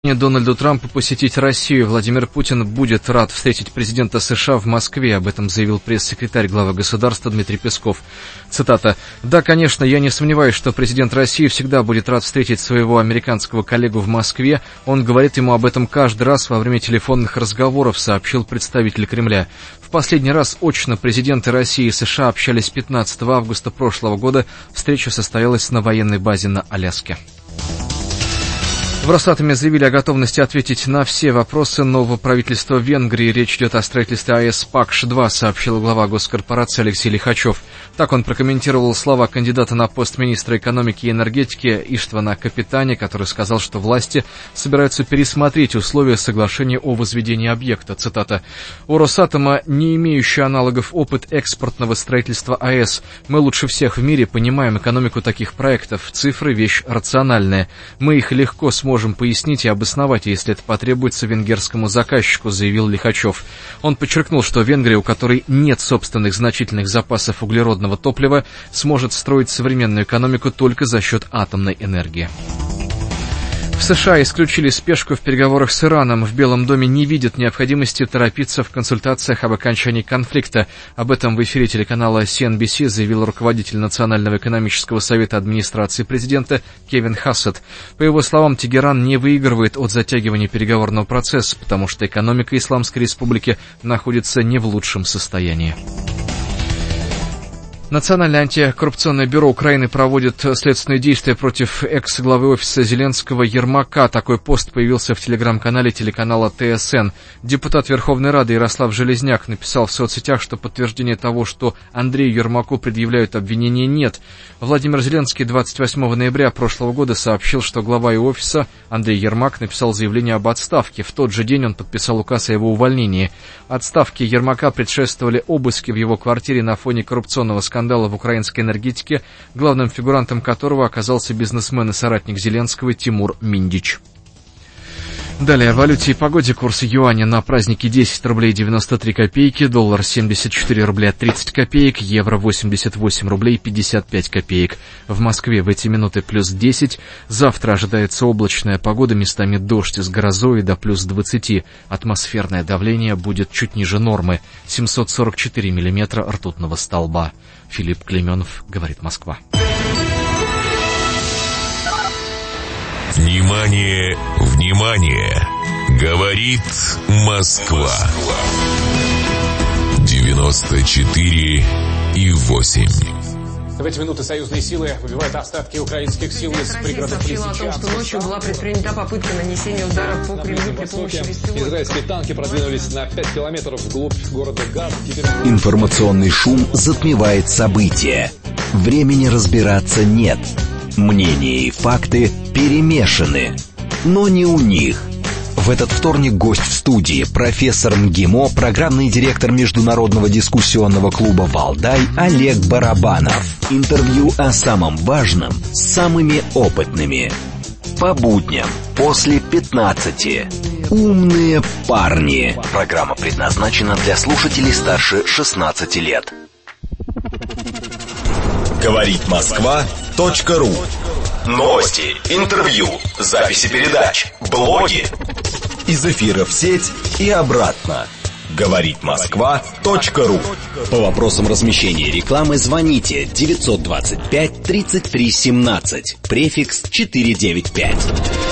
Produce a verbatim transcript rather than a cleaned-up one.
Дональду Трампу посетить Россию. Владимир Путин будет рад встретить президента США в Москве. Об этом заявил пресс-секретарь главы государства Дмитрий Песков. Цитата. «Да, конечно, я не сомневаюсь, что президент России всегда будет рад встретить своего американского коллегу в Москве. Он говорит ему об этом каждый раз во время телефонных разговоров», сообщил представитель Кремля. В последний раз очно президенты России и США общались пятнадцатого августа прошлого года. Встреча состоялась на военной базе на Аляске. В Росатоме заявили о готовности ответить на все вопросы нового правительства Венгрии. Речь идет о строительстве АЭС Пакш-два, сообщил глава госкорпорации Алексей Лихачев. Так он прокомментировал слова кандидата на пост министра экономики и энергетики Иштвана Капитани, который сказал, что власти собираются пересмотреть условия соглашения о возведении объекта. Цитата. «У Росатома не имеющий аналогов опыт экспортного строительства АЭС. Мы лучше всех в мире понимаем экономику таких проектов. Цифры — вещь рациональная. Мы их легко сможем можем пояснить и обосновать, если это потребуется венгерскому заказчику», заявил Лихачев. Он подчеркнул, что Венгрия, у которой нет собственных значительных запасов углеродного топлива, сможет строить современную экономику только за счет атомной энергии. В США исключили спешку в переговорах с Ираном. В Белом доме не видят необходимости торопиться в консультациях об окончании конфликта. Об этом в эфире телеканала си эн би си заявил руководитель Национального экономического совета администрации президента Кевин Хассет. По его словам, Тегеран не выигрывает от затягивания переговорного процесса, потому что экономика Исламской Республики находится не в лучшем состоянии. Национальное антикоррупционное бюро Украины проводит следственные действия против экс-главы офиса Зеленского Ермака. Такой пост появился в телеграм-канале телеканала тэ эс эн. Депутат Верховной Рады Ярослав Железняк написал в соцсетях, что подтверждения того, что Андрею Ермаку предъявляют обвинения, нет. Владимир Зеленский двадцать восьмого ноября прошлого года сообщил, что глава его офиса Андрей Ермак написал заявление об отставке. В тот же день он подписал указ о его увольнении. Отставке Ермака предшествовали обыски в его квартире на фоне коррупционного скандала в украинской энергетике, главным фигурантом которого оказался бизнесмен и соратник Зеленского Тимур Миндич. Далее о валюте и погоде. Курс юаня на праздники десять рублей девяносто три копейки, доллар семьдесят четыре рубля тридцать копеек, евро восемьдесят восемь рублей пятьдесят пять копеек. В Москве в эти минуты плюс десять. Завтра ожидается облачная погода, местами дождь с грозой до плюс двадцати. Атмосферное давление будет чуть ниже нормы. семьсот сорок четыре миллиметра ртутного столба. Филипп Клейменов, говорит Москва. Внимание, внимание! Говорит Москва. девяносто четыре и восемь. В эти минуты союзные силы выбивают остатки украинских сил из пригородов Лисичанска. Сообщила о том, что ночью была предпринята попытка нанесения ударов по Кремлю при помощи вестовой. Израильские танки продвинулись на пять километров вглубь города Газ. Теперь... Информационный шум затмевает события. Времени разбираться нет. Мнения и факты перемешаны, но не у них. В этот вторник гость в студии профессор МГИМО, программный директор международного дискуссионного клуба «Валдай» Олег Барабанов. Интервью о самом важном с самыми опытными. По будням после пятнадцати. Умные парни. Программа предназначена для слушателей старше шестнадцати лет. Говорит Москва точка ру. Новости, интервью, записи передач, блоги. Из эфира в сеть и обратно. Говорит Москва точка ру. По вопросам размещения рекламы звоните девятьсот двадцать пять тридцать три семнадцать, префикс четыреста девяносто пять.